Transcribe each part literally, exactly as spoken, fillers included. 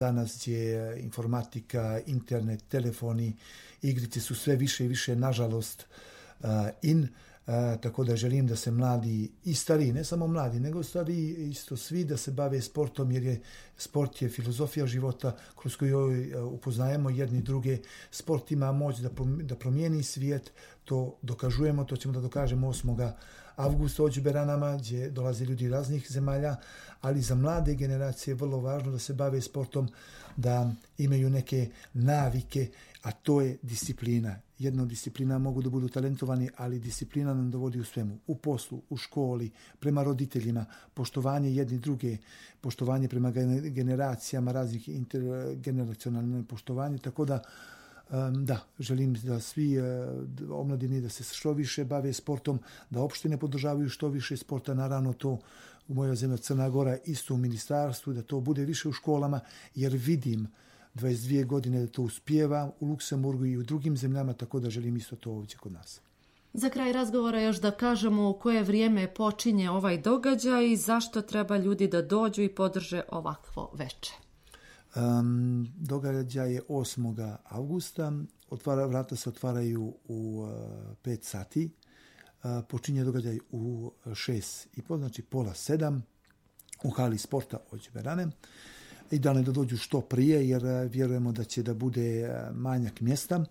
Danas je informatika, internet, telefoni, igrice su sve više i više, nažalost, in. A, tako da želim da se mladi i stariji, ne samo mladi, nego stariji isto svi da se bave sportom, jer je sport je filozofija života kroz koju upoznajemo jedni druge. Sport ima moć da, da promijeni svijet, to dokažujemo, to ćemo da dokažemo osmog avgusta u Beranama, gdje dolaze ljudi raznih zemalja, ali za mlade generacije je vrlo važno da se bave sportom, da imaju neke navike, a to je disciplina. Jedna disciplina mogu da budu talentovani, ali disciplina nam dovodi u svemu. U poslu, u školi, prema roditeljima, poštovanje jedni druge, poštovanje prema generacijama, raznih intergeneracionalne poštovanje. Tako da, da, želim da svi omladini da se što više bave sportom, da opštine podržavaju što više sporta. Naravno to u mojoj zemlji Crna Gora isto u ministarstvu, da to bude više u školama, jer vidim dvadeset dvije godine da to uspijeva u Luksemburgu i u drugim zemljama, tako da želim isto to ovdje kod nas. Za kraj razgovora još da kažemo u koje vrijeme počinje ovaj događaj i zašto treba ljudi da dođu i podrže ovakvo veče. Um, događaj je osmog avgusta, Otvara, vrata se otvaraju u uh, pet sati, uh, počinje događaj u šest i pol, znači pola sedam u hali sporta Ođberane. Idealno je da dođu što prije, jer vjerujemo da će da bude manjak mjesta,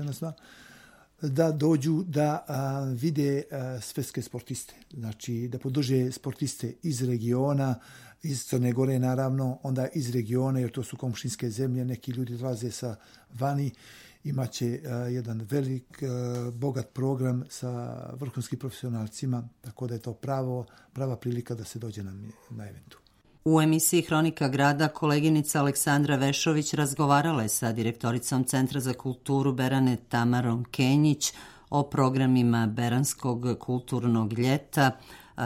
da dođu da a, vide a, svetske sportiste, znači da podrže sportiste iz regiona, iz Crne Gore naravno, onda iz regiona, jer to su komšinske zemlje, neki ljudi dolaze sa vani, imaće a, jedan velik, a, bogat program sa vrhunskim profesionalcima, tako da je to pravo, prava prilika da se dođe na, na eventu. U emisiji Hronika grada koleginica Aleksandra Vešović razgovarala je sa direktoricom Centra za kulturu Berane Tamarom Kenjić o programima Beranskog kulturnog ljeta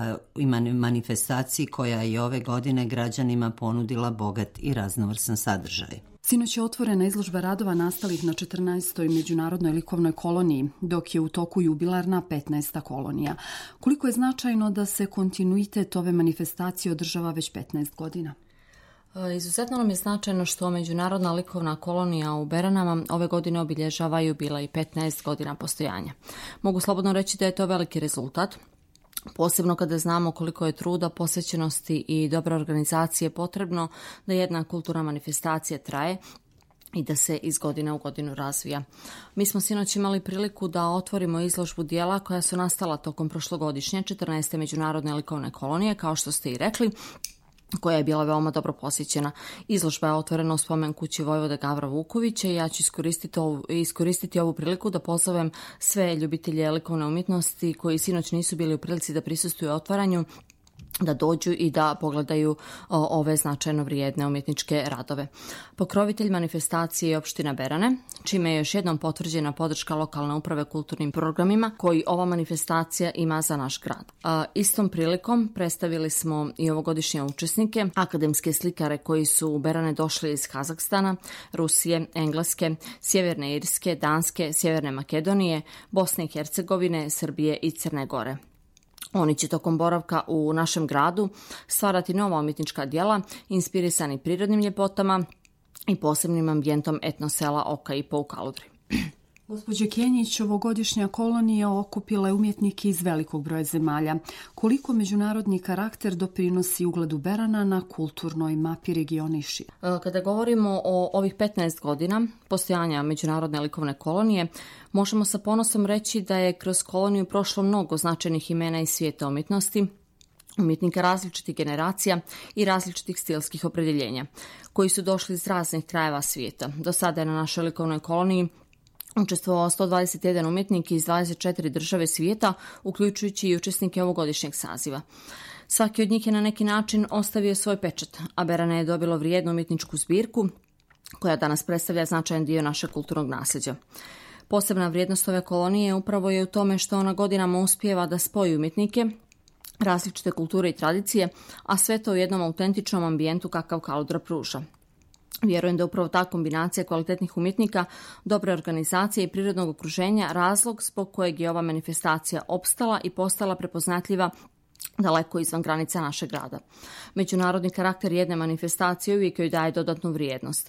i manifestaciji koja je ove godine građanima ponudila bogat i raznovrsan sadržaj. Sinoć je otvorena izložba radova nastalih na četrnaestoj međunarodnoj likovnoj koloniji, dok je u toku jubilarna petnaesta kolonija. Koliko je značajno da se kontinuitet ove manifestacije održava već petnaest godina? Izuzetno nam je značajno što Međunarodna likovna kolonija u Beranama ove godine obilježava jubilej petnaest godina postojanja. Mogu slobodno reći da je to veliki rezultat, posebno kada znamo koliko je truda, posvećenosti i dobre organizacije potrebno da jedna kulturna manifestacija traje i da se iz godine u godinu razvija. Mi smo sinoć imali priliku da otvorimo izložbu dijela koja su nastala tokom prošlogodišnje četrnaeste međunarodne likovne kolonije, kao što ste i rekli, koja je bila veoma dobro posjećena. Izložba je otvorena u spomen kući vojvoda Gavra Vukovića i ja ću iskoristiti ovu, iskoristiti ovu priliku da pozovem sve ljubitelje likovne umjetnosti koji sinoć nisu bili u prilici da prisustvuju otvaranju, da dođu i da pogledaju o, ove značajno vrijedne umjetničke radove. Pokrovitelj manifestacije je opština Berane, čime je još jednom potvrđena podrška lokalne uprave kulturnim programima koji ova manifestacija ima za naš grad. A, istom prilikom predstavili smo i ovogodišnje učesnike, akademske slikare koji su u Berane došli iz Kazahstana, Rusije, Engleske, Sjeverne Irske, Danske, Sjeverne Makedonije, Bosne i Hercegovine, Srbije i Crne Gore. Oni će tokom boravka u našem gradu stvarati nova umjetnička djela inspirisani prirodnim ljepotama i posebnim ambijentom etnosela Oka i po u Kaludri. Gospođo Kenjić, ovogodišnja kolonija okupila je umjetnike iz velikog broja zemalja. Koliko međunarodni karakter doprinosi ugledu Berana na kulturnoj mapi regiona i šire? Kada govorimo o ovih petnaest godina postojanja međunarodne likovne kolonije, možemo sa ponosom reći da je kroz koloniju prošlo mnogo značajnih imena iz svijeta umjetnosti, umjetnika različitih generacija i različitih stilskih opredjeljenja, koji su došli iz raznih krajeva svijeta. Do sada je na našoj likovnoj koloniji učestvovao sto dvadeset jedan umjetnik iz dvadeset četiri države svijeta, uključujući i učesnike ovogodišnjeg saziva. Svaki od njih je na neki način ostavio svoj pečat, a Berane je dobilo vrijednu umjetničku zbirku koja danas predstavlja značajan dio našeg kulturnog nasljeđa. Posebna vrijednost ove kolonije upravo je u tome što ona godinama uspijeva da spoji umjetnike, različite kulture i tradicije, a sve to u jednom autentičnom ambijentu kakav Kaludra pruža. Vjerujem da upravo ta kombinacija kvalitetnih umjetnika, dobre organizacije i prirodnog okruženja razlog zbog kojeg je ova manifestacija opstala i postala prepoznatljiva daleko izvan granica našeg grada. Međunarodni karakter jedne manifestacije uvijek joj daje dodatnu vrijednost.